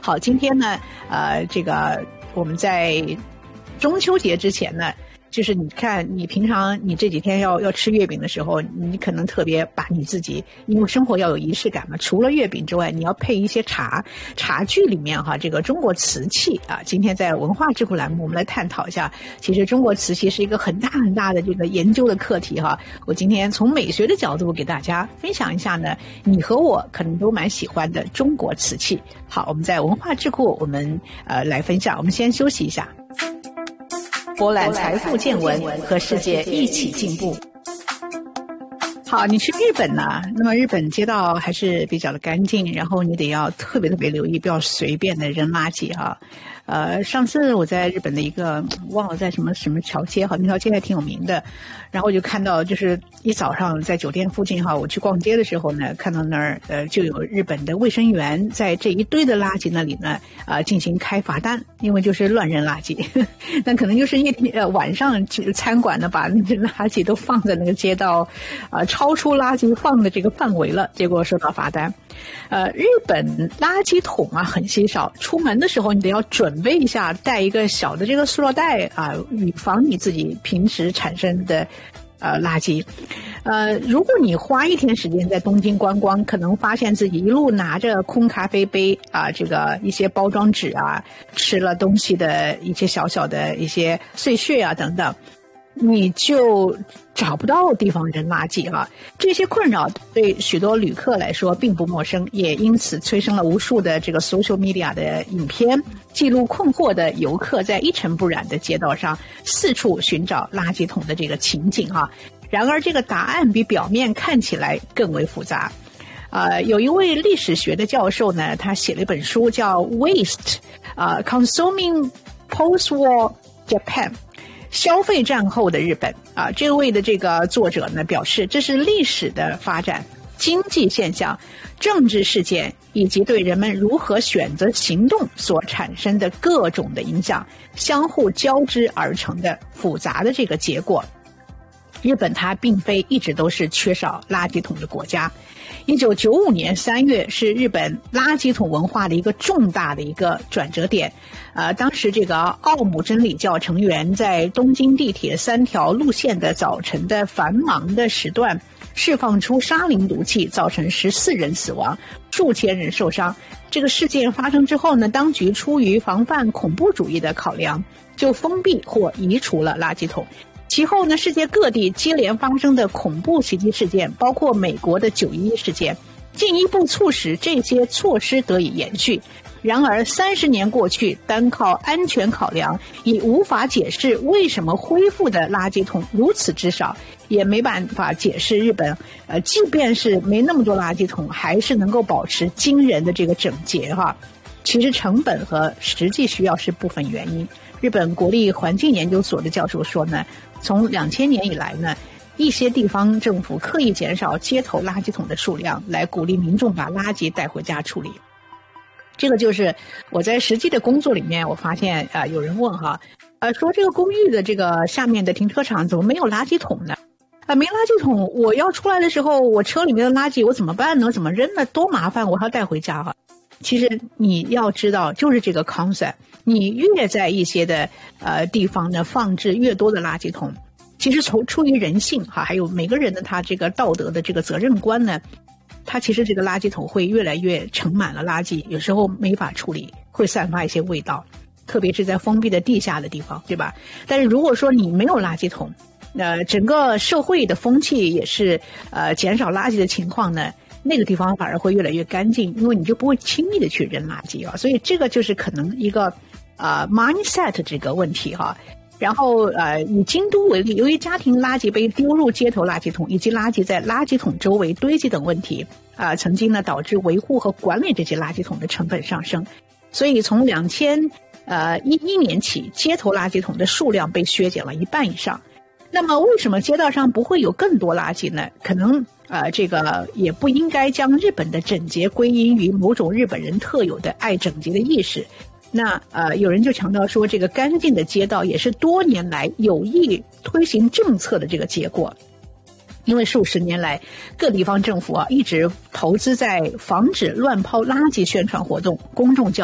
好，今天呢，这个我们在中秋节之前呢，就是你看，你平常你这几天要吃月饼的时候，你可能特别把你自己，因为生活要有仪式感嘛，除了月饼之外，你要配一些茶具里面哈，这个中国瓷器啊，今天在文化智库栏目，我们来探讨一下，其实中国瓷器是一个很大很大的这个研究的课题哈。我今天从美学的角度给大家分享一下呢，你和我可能都蛮喜欢的中国瓷器。好，我们在文化智库，我们来分享。我们先休息一下。博览财富见闻，和世界一起进步。好，你去日本呢，那么日本街道还是比较的干净，然后你得要特别留意，不要随便的扔垃圾哈。上次我在日本的一个忘了在什么桥街哈，那条街还挺有名的，然后我就看到就是一早上在酒店附近哈，我去逛街的时候呢，看到那儿就有日本的卫生员在这一堆的垃圾那里呢进行开罚单，因为就是乱扔垃圾，那可能就是晚上餐馆呢把那些垃圾都放在那个街道超出垃圾放的这个范围了，结果收到罚单。日本垃圾桶啊很稀少，出门的时候你得要准备一下，带一个小的这个塑料袋啊，以防你自己平时产生的垃圾。如果你花一天时间在东京观光，可能发现自己一路拿着空咖啡杯啊，这个一些包装纸啊，吃了东西的一些小小的一些碎屑啊等等，你就找不到地方扔垃圾了。这些困扰对许多旅客来说并不陌生，也因此催生了无数的这个 social media 的影片，记录困惑的游客在一尘不染的街道上四处寻找垃圾桶的这个情景哈。然而这个答案比表面看起来更为复杂。有一位历史学的教授呢，他写了一本书叫 Waste Consuming Post-War Japan，消费战后的日本啊，这位的这个作者呢表示，这是历史的发展、经济现象、政治事件以及对人们如何选择行动所产生的各种的影响，相互交织而成的复杂的这个结果。日本它并非一直都是缺少垃圾桶的国家。1995年3月是日本垃圾桶文化的一个重大的一个转折点。当时这个奥姆真理教成员在东京地铁3条路线的早晨的繁忙的时段释放出沙林毒气，造成14人死亡，数千人受伤。这个事件发生之后呢，当局出于防范恐怖主义的考量，就封闭或移除了垃圾桶。其后呢，世界各地接连发生的恐怖袭击事件，包括美国的911事件，进一步促使这些措施得以延续。然而30年过去，单靠安全考量已无法解释为什么恢复的垃圾桶如此之少，也没办法解释日本即便是没那么多垃圾桶，还是能够保持惊人的这个整洁哈。其实成本和实际需要是部分原因。日本国立环境研究所的教授说呢，从2000年以来呢，一些地方政府刻意减少街头垃圾桶的数量，来鼓励民众把垃圾带回家处理。这个就是我在实际的工作里面，我发现有人问哈，说这个公寓的这个下面的停车场怎么没有垃圾桶呢？没垃圾桶，我要出来的时候，我车里面的垃圾我怎么办呢？怎么扔呢？多麻烦，我还要带回家哈。其实你要知道，就是这个 concept， 你越在一些的地方呢放置越多的垃圾桶，其实出于人性哈，还有每个人的他这个道德的这个责任观呢，他其实这个垃圾桶会越来越盛满了垃圾，有时候没法处理，会散发一些味道，特别是在封闭的地下的地方，对吧？但是如果说你没有垃圾桶，整个社会的风气也是减少垃圾的情况呢，那个地方反而会越来越干净，因为你就不会轻易的去扔垃圾啊。所以这个就是可能一个mindset 这个问题哈。然后以京都为例，由于家庭垃圾被丢入街头垃圾桶，以及垃圾在垃圾桶周围堆积等问题曾经呢导致维护和管理这些垃圾桶的成本上升。所以从2011年起，街头垃圾桶的数量被削减了1半以上。那么为什么街道上不会有更多垃圾呢？可能这个也不应该将日本的整洁归因于某种日本人特有的爱整洁的意识。那有人就强调说，这个干净的街道也是多年来有意推行政策的这个结果。因为数十年来，各地方政府一直投资在防止乱抛垃圾宣传活动、公众教育